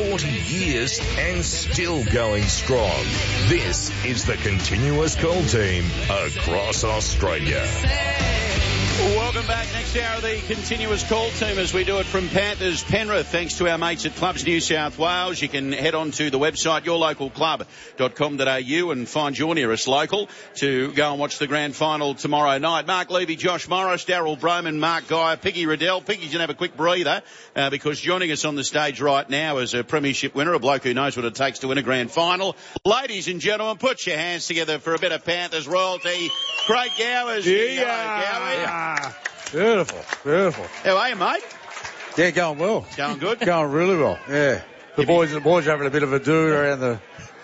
40 years and still going strong. This is the Continuous Call Team across Australia. Welcome back. Next hour of the Continuous Call Team as we do it from Panthers Penrith. Thanks to our mates at Clubs New South Wales. You can head on to the website yourlocalclub.com.au and find your nearest local to go and watch the grand final tomorrow night. Mark Levy, Josh Morris, Daryl Broman, Mark Geyer, Piggy Riddell. Piggy's going to have a quick breather because joining us on the stage right now is a premiership winner, a bloke who knows what it takes to win a grand final. Ladies and gentlemen, put your hands together for a bit of Panthers royalty. Craig Gowers. Yeah. Beautiful. How are you, mate? Yeah, going well. Going good? Going really well. Yeah. The boys are having a bit of a do around the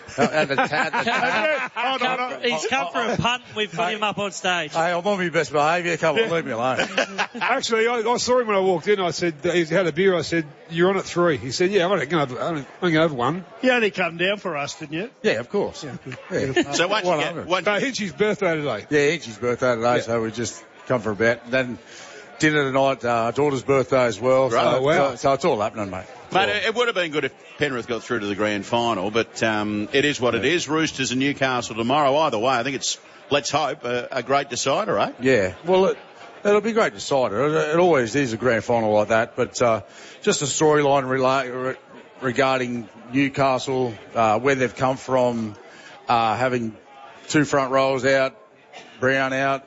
He's come for a punt. We've put him up on stage. Hey, I'm on my best behaviour. Come on, leave me alone. Actually, I saw him when I walked in. I said, he had a beer. I said, you're on at 3. He said, yeah, I'm going to have one. You only come down for us, didn't you? Yeah, of course. Yeah. So once you get... Hitchy's birthday today. Yeah, Hitchy's birthday today, so we just come for a bet. And then dinner tonight, daughter's birthday as well. Right. So, wow. So it's all happening, mate. Mate, it would have been good if Penrith got through to the grand final, but it is what it is. Roosters and Newcastle tomorrow. Either way, I think it's, let's hope, a great decider, right? Yeah, well, it'll be a great decider. It always is a grand final like that, but just a storyline regarding Newcastle, where they've come from, having 2 front rows out, Brown out,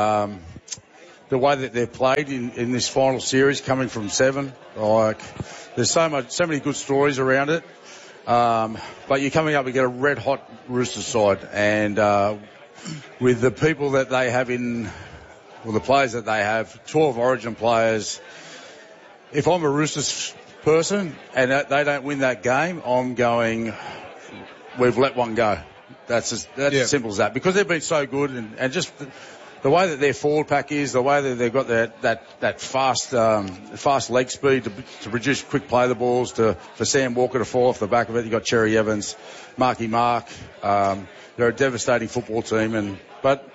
the way that they've played in this final series, coming from 7, there's so many good stories around it. But you're coming up against a red hot Roosters side, and with the people that they have the players that they have, 12 Origin players. If I'm a Roosters person and they don't win that game, I'm going, we've let one go. That's as simple as that, because they've been so good and just the way that their forward pack is, the way that they've got that fast leg speed to produce quick play the balls for Sam Walker to fall off the back of it. You've got Cherry Evans, Marky Mark. They're a devastating football team, but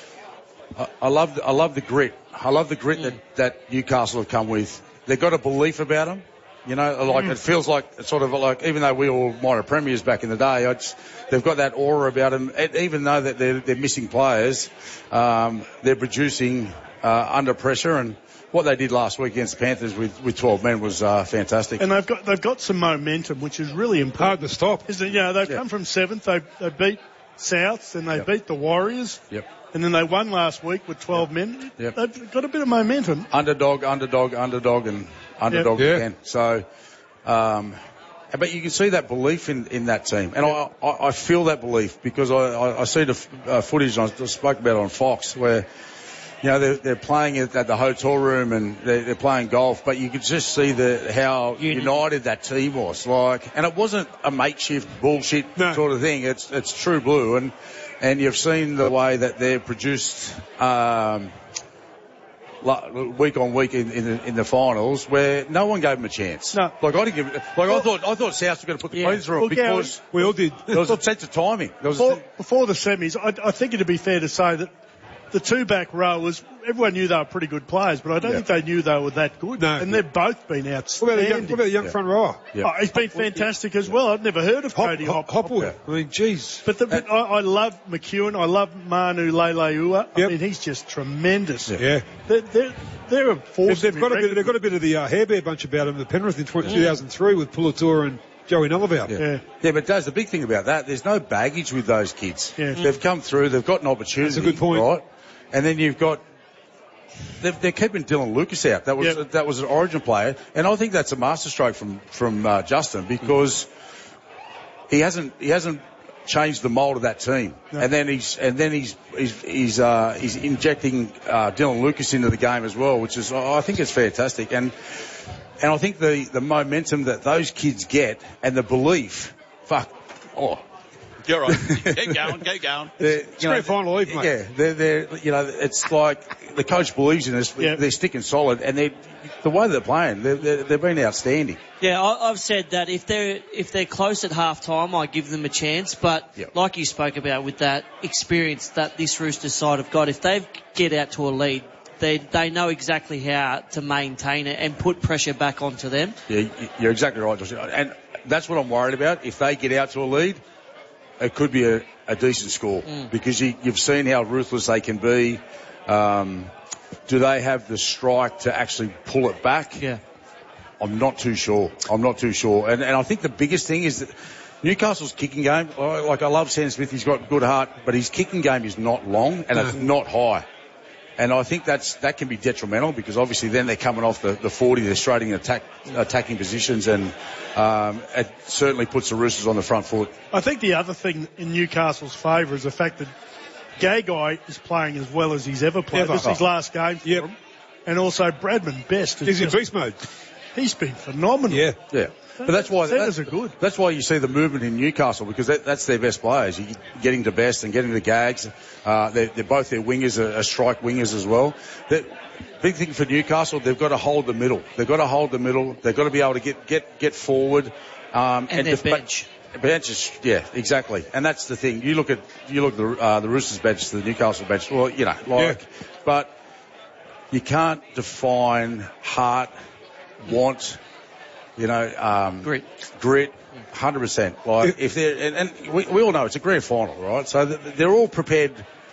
I love the grit. I love the grit that Newcastle have come with. They've got a belief about them. You know, it feels like sort of like, even though we all might have premiers back in the day, they've got that aura about them. Even though that they're missing players, they're producing under pressure. And what they did last week against the Panthers with 12 men was fantastic. And they've got some momentum, which is really important. Hard to stop. Isn't it? You know, they've come from 7th. They beat Souths and they beat the Warriors. Yep. And then they won last week with 12 men. Yep. They've got a bit of momentum. Underdog, and underdog again. So, but you can see that belief in that team. And I feel that belief because I see the footage, and I spoke about it on Fox, where, you know, they're playing at the hotel room and they're playing golf, but you could just see how united that team was. And it wasn't a makeshift bullshit sort of thing. It's true blue. And you've seen the way that they're produced week on week in the finals, where no one gave them a chance. No. I thought South were going to put the Queens through because we all did. There was a sense of timing. Before the semis, I think it'd be fair to say that the 2 back rowers, everyone knew they were pretty good players, but I don't think they knew they were that good. No. And they've both been outstanding. What about the young front rower? Yeah. Oh, he's been fantastic as well. I've never heard of Cody Hopwood. Yeah. I mean, geez. But I love McEwen. I love Manu Leilua. Yep. I mean, he's just tremendous. Yeah. They're a force. They've got a bit of the hair bear bunch about them, the Penrith in 2003 with Pulatur and Joey Nullabout. Yeah, but Daz, the big thing about that, there's no baggage with those kids. Yeah. They've come through, they've got an opportunity. That's a good point. Right? And then you've got, they're keeping Dylan Lucas out. That was an Origin player. And I think that's a masterstroke from Justin, because he hasn't changed the mould of that team. No. And then he's injecting Dylan Lucas into the game as well, which is, I think it's fantastic. And I think the momentum that those kids get and the belief, You're right. Keep going. It's a great final eve, mate. Yeah, it's like the coach believes in us. Yeah. They're sticking solid, and the way they're playing, they've been outstanding. Yeah, I've said that if they're close at half time, I give them a chance. But like you spoke about with that experience that this Roosters side have got, if they get out to a lead, they know exactly how to maintain it and put pressure back onto them. Yeah, you're exactly right, Josh. And that's what I'm worried about. If they get out to a lead, it could be a decent score because you've seen how ruthless they can be. Do they have the strike to actually pull it back? Yeah. I'm not too sure. And I think the biggest thing is that Newcastle's kicking game, like I love Sam Smith, he's got good heart, but his kicking game is not long and it's not high. And I think that can be detrimental because obviously then they're coming off the 40, they're straight in attacking positions, and it certainly puts the Roosters on the front foot. I think the other thing in Newcastle's favour is the fact that Gagai is playing as well as he's ever played. This is his last game for him. And also Bradman Best. He's in beast mode. He's been phenomenal. Yeah. But that's why centres are good. That's why you see the movement in Newcastle because that's their best players. You're getting to Best and getting to Gags. They're both their wingers are strike wingers as well. The big thing for Newcastle, they've got to hold the middle. They've got to be able to get forward. And their bench. Bench is, yeah, exactly. And that's the thing. You look at the Roosters bench, the Newcastle bench. Well, but you can't define heart, want. Grit, 100%. Like if they're, and we all know it's a grand final, right? So they're all prepared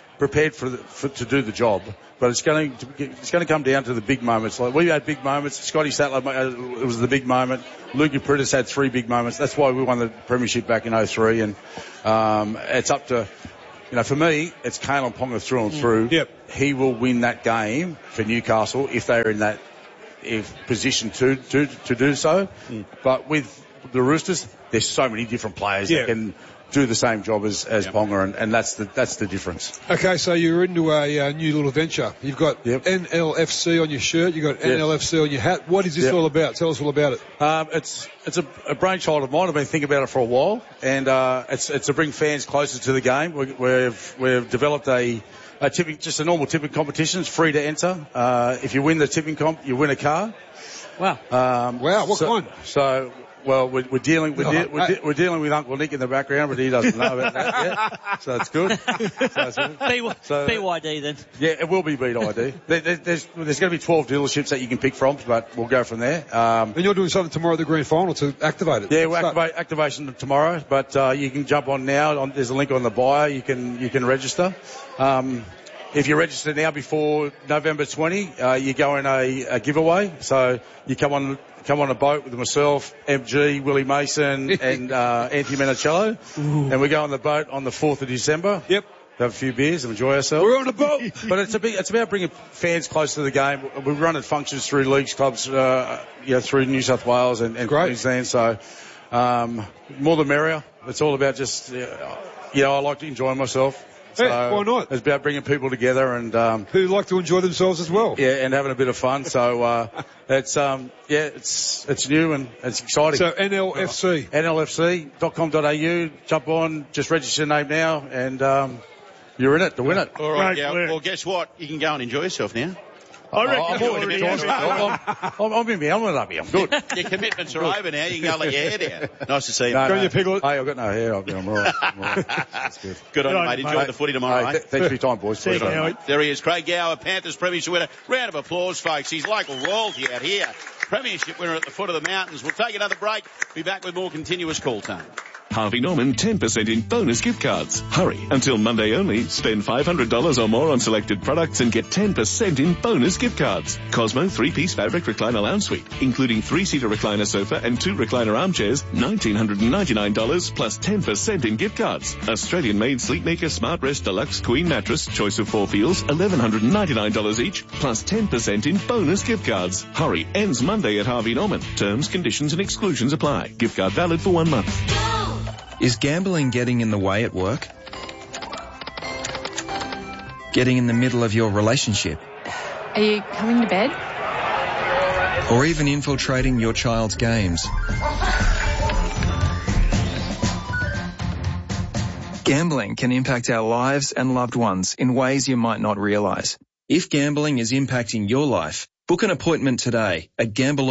to do the job, but it's going to come down to the big moments. Like we had big moments. Scotty Sattler, it was the big moment. Lukey Pritis had 3 big moments. That's why we won the premiership back in 2003. And it's up to, for me, it's Kalyn Ponga through and through. Yep. He will win that game for Newcastle if they're in that position to do so. But with the Roosters, there's so many different players that can do the same job as Ponga, and that's the difference. Okay, so you're into a new little venture. You've got NLFC on your shirt, you've got NLFC on your hat. What is this all about? Tell us all about it. It's a brainchild of mine. I've been thinking about it for a while, and it's to bring fans closer to the game. We've developed a tipping, just a normal tipping competition. It's free to enter. If you win the tipping comp, you win a car. Wow. What kind? So, well, we're dealing with Uncle Nick in the background, but he doesn't know about that yet. So it's good. BYD then. Yeah, it will be BYD. There's going to be 12 dealerships that you can pick from, but we'll go from there. And you're doing something tomorrow at the grand final to activate it. Yeah, we'll activation tomorrow, but you can jump on now. There's a link on the bio. You can register. If you register now before November 20, you go in a giveaway. So you come on a boat with myself, MG, Willie Mason, and Anthony Menicello, and we go on the boat on the 4th of December. Yep. Have a few beers and enjoy ourselves. We're on a boat. But it's about bringing fans closer to the game. We run at functions through leagues, clubs, through New South Wales and Queensland. So more the merrier. It's all about just, I like to enjoy myself. So why not? It's about bringing people together and who like to enjoy themselves as well. Yeah, and having a bit of fun. So it's new and it's exciting. So NLFC, NLFC.com.au. Jump on, just register your name now, and you're in it to win it. All right, well, guess what? You can go and enjoy yourself now. I reckon I'm in my element up here. I'm good. Your commitments are over now. You can go let your hair down. Nice to see you. Your Piglet. Hey, I've got no hair. I'm all right. That's good. Good on you, mate. Enjoy the footy tomorrow, mate. Thanks for your time, boys. There he is, Craig Gower, Panthers Premiership winner. Round of applause, folks. He's local royalty out here. Premiership winner at the foot of the mountains. We'll take another break. Be back with more continuous call time. Harvey Norman 10% in bonus gift cards. Hurry, until Monday only. Spend $500 or more on selected products and get 10% in bonus gift cards. Cosmo 3-piece fabric recliner lounge suite, including 3-seater recliner sofa and 2 recliner armchairs, $1,999 plus 10% in gift cards. Australian-made Sleepmaker Smart Rest Deluxe Queen Mattress, choice of 4 feels, $1,199 each, plus 10% in bonus gift cards. Hurry, ends Monday at Harvey Norman. Terms, conditions and exclusions apply. Gift card valid for 1 month. Is gambling getting in the way at work? Getting in the middle of your relationship? Are you coming to bed? Or even infiltrating your child's games? Gambling can impact our lives and loved ones in ways you might not realize. If gambling is impacting your life, Book an appointment today at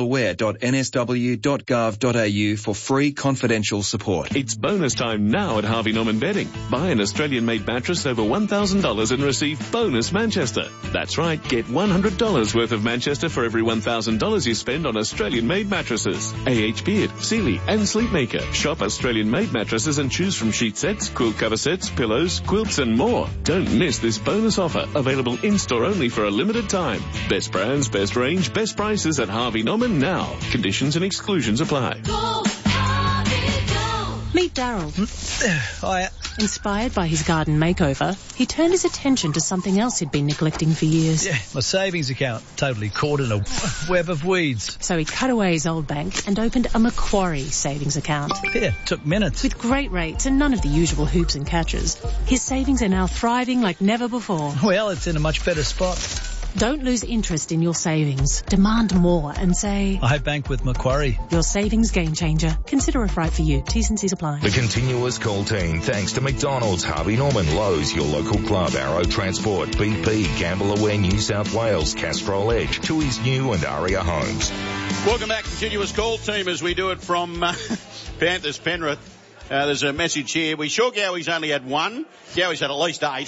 gambleaware.nsw.gov.au for free confidential support. It's bonus time now at Harvey Norman Bedding. Buy an Australian-made mattress over $1,000 and receive bonus Manchester. That's right, get $100 worth of Manchester for every $1,000 you spend on Australian-made mattresses. AH Beard, Sealy and Sleepmaker. Shop Australian-made mattresses and choose from sheet sets, quilt cover sets, pillows, quilts and more. Don't miss this bonus offer, available in-store only for a limited time. Best brands, best range, best prices at Harvey Norman now. Conditions and exclusions apply. Go, Harvey, go. Meet Daryl. Hiya. Inspired by his garden makeover, he turned his attention to something else he'd been neglecting for years. Yeah, my savings account, totally caught in a web of weeds. So he cut away his old bank and opened a Macquarie savings account. Yeah, took minutes. With great rates and none of the usual hoops and catches, his savings are now thriving like never before. Well, it's in a much better spot. Don't lose interest in your savings. Demand more and say, I bank with Macquarie. Your savings game changer. Consider if right for you. T's and C's apply. The continuous call team, thanks to McDonald's, Harvey Norman, Lowe's, your local club, Arrow Transport, BP, Gamble Aware New South Wales, Castrol Edge, Tui's New and Aria Homes. Welcome back, continuous call team, as we do it from Panthers Penrith. There's a message here. We sure Gowie's only had one. Gowie's had at least 8.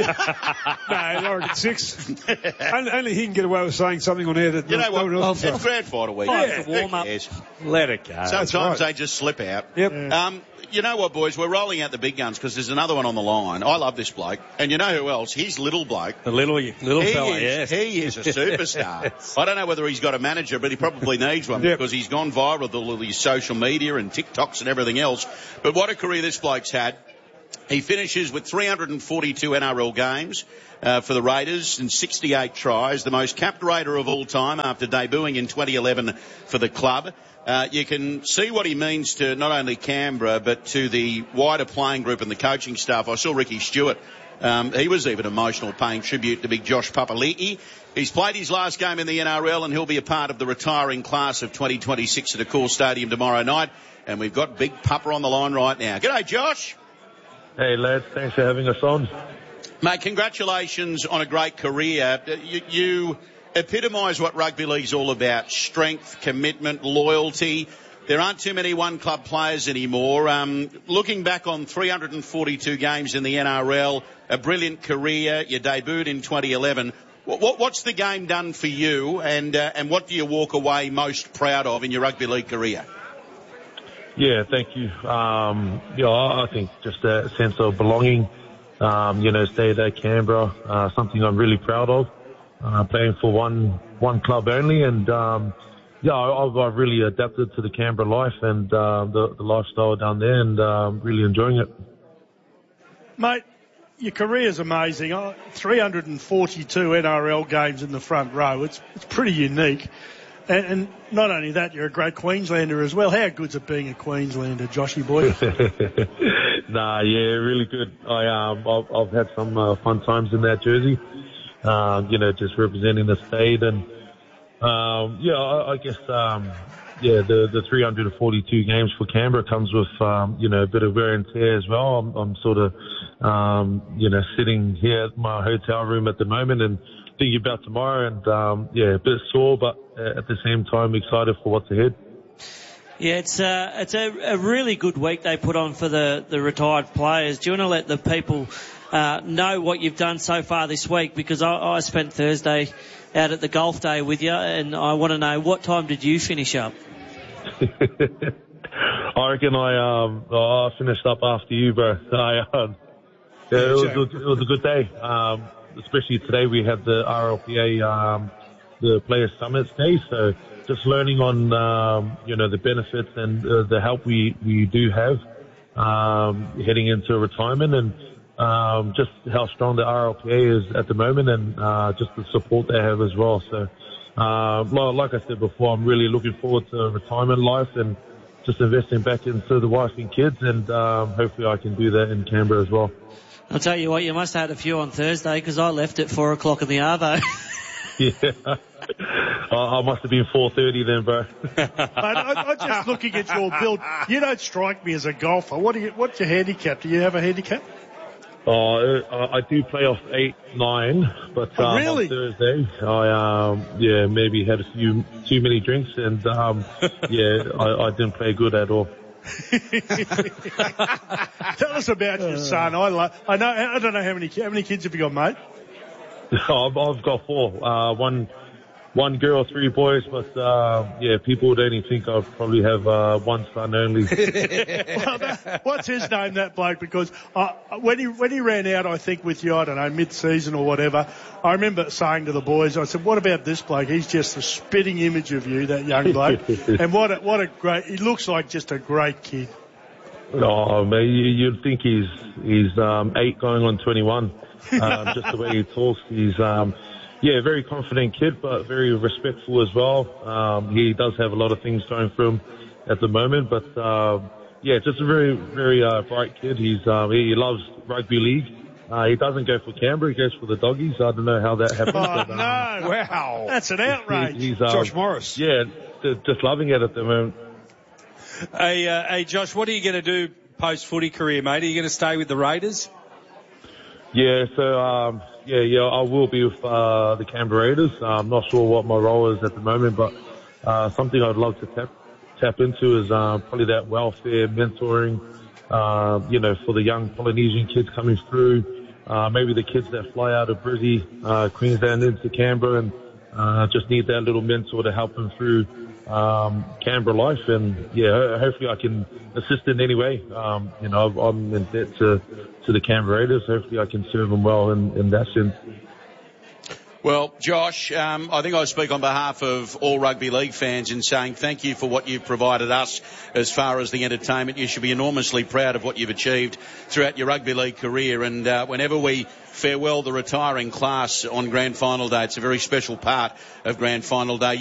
No, I reckon 6. Only he can get away with saying something on air that you know no one else it's grand fighter week. Yeah. Warm up. Let it go. Sometimes they just slip out. Yep. You know what, boys? We're rolling out the big guns because there's another one on the line. I love this bloke. And you know who else? He's little bloke. The little fella, yes. He is a superstar. Yes. I don't know whether he's got a manager, but he probably needs one because he's gone viral with all of his social media and TikToks and everything else. But what a career this bloke's had. He finishes with 342 NRL games for the Raiders and 68 tries, the most capped Raider of all time after debuting in 2011 for the club. You can see what he means to not only Canberra but to the wider playing group and the coaching staff. I saw Ricky Stewart. He was even emotional, paying tribute to big Josh Papali'i. He's played his last game in the NRL and he'll be a part of the retiring class of 2026 at Accor Stadium tomorrow night. And we've got Big Papa on the line right now. G'day, Josh. Hey, lads. Thanks for having us on. Mate, congratulations on a great career. You epitomise what rugby league's all about. Strength, commitment, loyalty. There aren't too many one-club players anymore. Looking back on 342 games in the NRL, a brilliant career. You debuted in 2011. What's the game done for you, and what do you walk away most proud of in your rugby league career? Yeah, thank you. I think just a sense of belonging, stayed at Canberra, something I'm really proud of, playing for one club only. And, I've really adapted to the Canberra life and, the lifestyle down there and, really enjoying it. Mate, your career's amazing. 342 NRL games in the front row. It's pretty unique. And not only that, you're a great Queenslander as well. How good's it being a Queenslander, Joshy boy? Really good. I've had some fun times in that jersey. Just representing the state and I guess the 342 games for Canberra comes with a bit of wear and tear as well. I'm sort of sitting here at my hotel room at the moment and thinking about tomorrow and a bit sore, but at the same time excited for what's ahead. Yeah, it's a really good week they put on for the retired players. Do you want to let the people know what you've done so far this week? Because I spent Thursday out at the golf day with you, and I want to know, what time did you finish up? I reckon I finished up after you, bro. It was a good day. Especially today we had the RLPA, the Players Summit Day, so just learning on, the benefits and the help we do have, heading into retirement and, just how strong the RLPA is at the moment and, just the support they have as well. So, like I said before, I'm really looking forward to retirement life and just investing back into the wife and kids and, hopefully I can do that in Canberra as well. I'll tell you what, you must have had a few on Thursday because I left at 4 o'clock in the Arvo. Yeah. I must have been 4:30 then, bro. I'm just looking at your build. You don't strike me as a golfer. What's your handicap? Do you have a handicap? I do play off 8, 9, but really? on Thursday I maybe had a few too many drinks and I didn't play good at all. Tell us about your son. I don't know how many kids have you got, mate? I've got 4. One girl, 3 boys, but people would only think I'd probably have one son only. What's his name, that bloke? Because when he ran out, I think with you, I don't know, mid-season or whatever, I remember saying to the boys, I said, "What about this bloke? He's just a spitting image of you, that young bloke." And what a great! He looks like just a great kid. Oh man, you'd think he's 8 going on 21. Just the way he talks, he's very confident kid, but very respectful as well. He does have a lot of things going for him at the moment, but just a very, very bright kid. He loves rugby league. He doesn't go for Canberra, he goes for the Doggies. I don't know how that happened. Oh, no. Wow. That's an outrage. He's, Josh Morris. Yeah, just loving it at the moment. Hey, Josh, what are you going to do post-footy career, mate? Are you going to stay with the Raiders? Yeah, so, I will be with the Canberra Raiders. I'm not sure what my role is at the moment, but something I'd love to tap into is probably that welfare, mentoring, for the young Polynesian kids coming through, maybe the kids that fly out of Brizzy, Queensland into Canberra and just need that little mentor to help them through Canberra life. And, hopefully I can assist in any way. I'm in debt to the Canberra Raiders. Hopefully I can serve them well in that sense. Well, Josh, I think I speak on behalf of all rugby league fans in saying thank you for what you've provided us as far as the entertainment. You should be enormously proud of what you've achieved throughout your rugby league career. And whenever we farewell the retiring class on Grand Final Day, it's a very special part of Grand Final Day.